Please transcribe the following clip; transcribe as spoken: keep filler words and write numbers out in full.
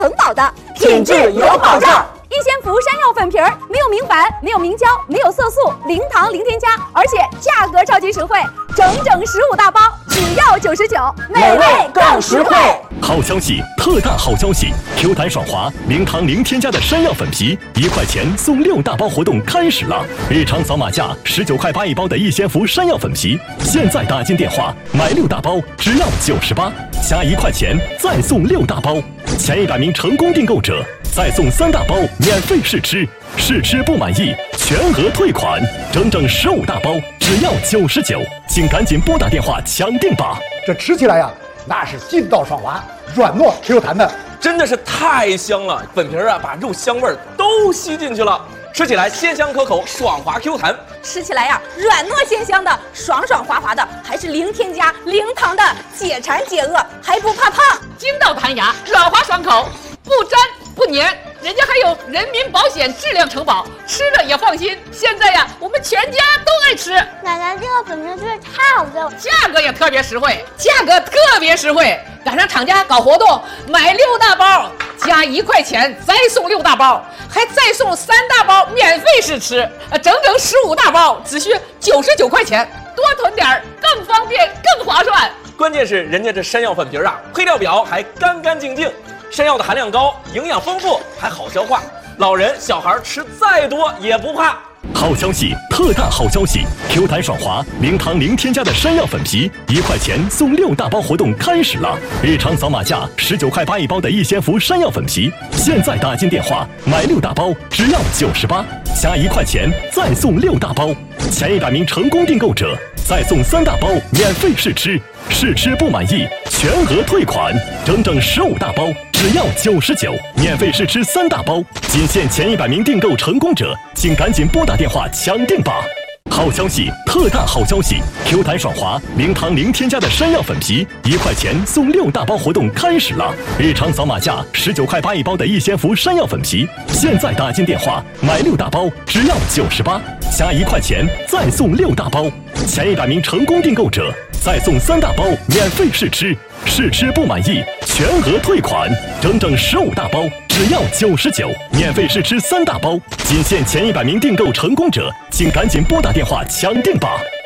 很好的， 品质有保障。 一仙福山药粉皮儿没有明矾，没有明胶，没有色素，零糖零添加，而且价格超级实惠，整整十五大包，只要九十九， 美味更实惠。 好消息，特大好消息 ！Q 弹爽滑，零糖零添加的山药粉皮，一块钱送六大包活动开始了！日常扫码价十九块八一包的一仙福山药粉皮，现在打进电话买六大包只要九十八，加一块钱再送六大包，前一百名成功订购者再送三大包免费试吃，试吃不满意全额退款，整整十五大包只要九十九，请赶紧拨打电话抢订吧！ 这吃起来呀，那是劲道爽滑，软糯 Q 弹的， 真的是太香了！粉皮儿啊，把肉香味儿都吸进去了，吃起来鲜香可口，爽滑 Q 弹。 吃起来呀，软糯鲜香的，爽爽滑滑的，还是零添加、零糖的，解馋解饿，还不怕胖， 筋道弹牙，软滑爽口，不粘不粘。人家还有人民保险质量承保，吃了也放心。现在呀，我们全家都爱吃。 奶奶，这个粉皮真是太好吃了， 价格也特别实惠，价格特别实惠。赶上厂家搞活动，买六大包加一块钱，再送六大包，还再送三大包免费试吃，呃，整整十五大包，只需九十九块钱，多囤点儿更方便更划算。 关键是人家这山药粉皮儿啊，配料表还干干净净。山药的含量高，营养丰富，还好消化，老人小孩吃再多也不怕。 好消息，特大好消息 ！Q 弹爽滑，零糖零添加的山药粉皮，一块钱送六大包活动开始了！日常扫码价十九块八一包的一仙福山药粉皮，现在打进电话买六大包只要九十八，加一块钱再送六大包，前一百名成功订购者再送三大包免费试吃，试吃不满意全额退款，整整十五大包只要九十九，免费试吃三大包，仅限前一百名订购成功者，请赶紧拨打电话抢订吧！好消息，特大好消息 ！Q 弹爽滑，零糖零添加的山药粉皮，一块钱送六大包活动开始了！日常扫码价十九块八一包的一仙福山药粉皮，现在打进电话买六大包只要九十八，加一块钱再送六大包，前一百名成功订购者再送三大包免费试吃，试吃不满意全额退款，整整十五大包只要九十九，免费试吃三大包，仅限前一百名订购成功者，请赶紧拨打电话抢订吧！